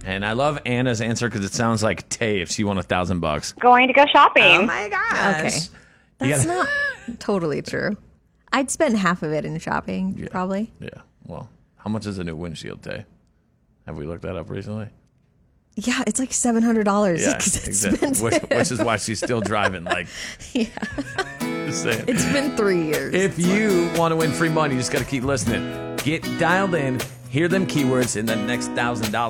And I love Anna's answer because it sounds like Tay if she won $1,000. Going to go shopping. Oh my gosh. Okay. That's not totally true. I'd spend half of it in shopping, probably. Yeah. Well, how much is a new windshield, Tay? Have we looked that up recently? Yeah, it's like $700. Yeah, It's exactly. expensive. Which is why she's still driving. Like, Yeah. just saying. It's been 3 years. If you want to win free money, you just got to keep listening. Get dialed in. Hear them keywords in the next $1,000.